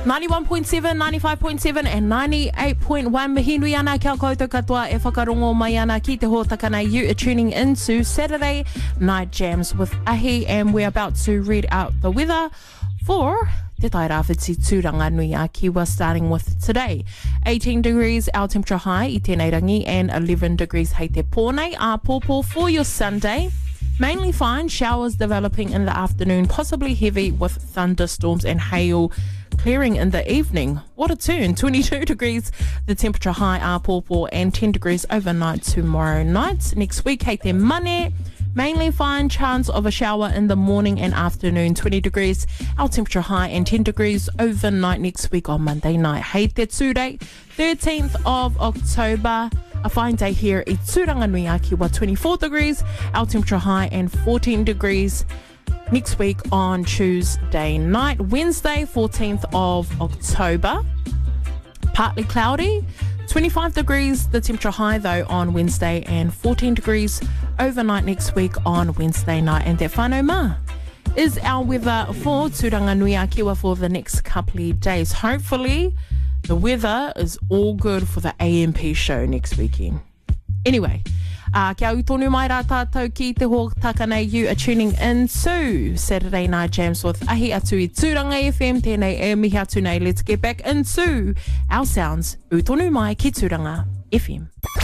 91.7, 95.7 and 98.1 Mahinui ana kia koutou katoa e whakarongo mai ana ki te hōtakana. You are tuning into Saturday Night Jams with Ahi, and we're about to read out the weather for Te Tairawhiti Tūranga Nui a Kiwa, starting with today. 18 degrees our temperature high i tēnei rangi, and 11 degrees hei te pōnei a pōpō for your Sunday. Mainly fine, showers developing in the afternoon, possibly heavy with thunderstorms and hail clearing in the evening. What a turn. 22 degrees the temperature high a pōpō, and 10 degrees overnight tomorrow night. Next week, hei te mane. Mainly fine, chance of a shower in the morning and afternoon. 20 degrees our temperature high, and 10 degrees overnight next week on Monday night. Hei te Tuesday, 13th of October. A fine day here i Tūranganui a Kiwa, 24 degrees our temperature high, and 14 degrees next week on Tuesday night. Wednesday, 14th of October, partly cloudy, 25 degrees the temperature high though on Wednesday, and 14 degrees overnight next week on Wednesday night. And te whānau mā is our weather for Tūranganui a Kiwa for the next couple of days. Hopefully the weather is all good for the AMP show next weekend. Anyway, kia utonu mai rā tātou ki te hōtakana. You are tuning in to Saturday Night Jams with Ahi atu i Tūranga FM. Tēnei e mihi atu nei. Let's get back into our sounds. Utonu mai ki Tūranga FM.